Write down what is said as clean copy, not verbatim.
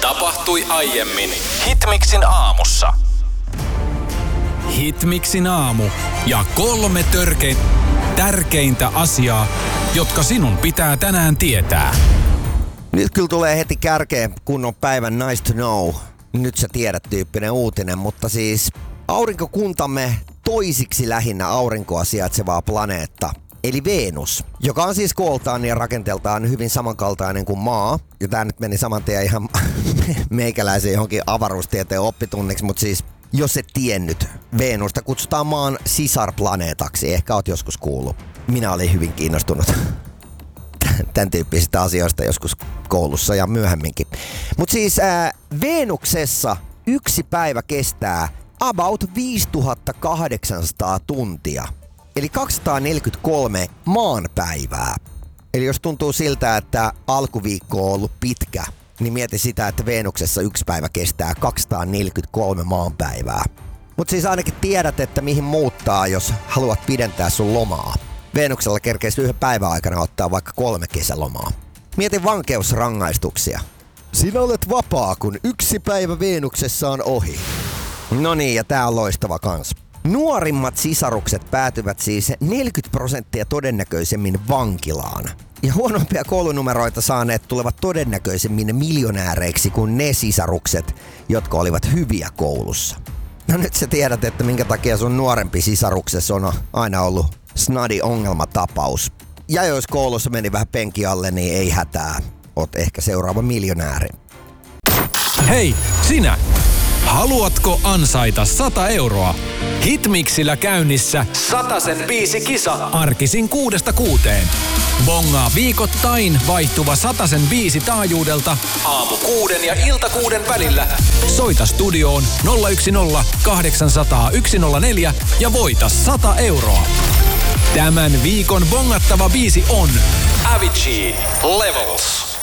Tapahtui aiemmin Hitmixin aamussa. Hitmixin aamu ja 3 tärkeintä asiaa, jotka sinun pitää tänään tietää. Nyt kyllä tulee heti kärkeen kunnon päivän nice to know. Nyt sä tiedät -tyyppinen uutinen, mutta siis aurinkokuntamme toisiksi lähinnä aurinkoa sijaitsevaa planeetta, eli Venus, joka on siis kooltaan ja rakenteeltaan hyvin samankaltainen kuin Maa. Ja tää nyt meni saman tien ihan meikäläisen johonkin avaruustieteen oppitunniksi, mutta siis jos et tiennyt, Venusta kutsutaan Maan sisarplaneetaksi. Ehkä oot joskus kuullut. Minä olin hyvin kiinnostunut tämän tyyppisistä asioista joskus koulussa ja myöhemminkin. Mutta siis Venuksessa yksi päivä kestää about 5800 tuntia. Eli 243 maanpäivää. Eli jos tuntuu siltä, että alkuviikko on ollut pitkä, niin mieti sitä, että Venuksessa yksi päivä kestää 243 maanpäivää. Mutta siis ainakin tiedät, että mihin muuttaa, jos haluat pidentää sun lomaa. Venuksella kerkeisi yhden päivän aikana ottaa vaikka 3 kesälomaa. Mieti vankeusrangaistuksia. Sinä olet vapaa, kun yksi päivä Venuksessa on ohi. No niin, ja tää on loistava kans. Nuorimmat sisarukset päätyvät siis 40% todennäköisemmin vankilaan. Ja huonompia koulunumeroita saaneet tulevat todennäköisemmin miljonääreiksi kuin ne sisarukset, jotka olivat hyviä koulussa. No nyt sä tiedät, että minkä takia sun nuorempi sisaruksessa on aina ollut snadi ongelmatapaus. Ja jos koulussa meni vähän penki alle, niin ei hätää. Oot ehkä seuraava miljonääri. Hei, sinä! Haluatko ansaita 100 euroa? Hitmixillä käynnissä 105 kisa arkisin 6-6. Bongaa viikoittain vaihtuva 105 taajuudelta aamu 6 ja ilta 6 välillä. Soita studioon 010 800 104 ja voita 100 euroa. Tämän viikon bongattava biisi on Avicii Levels.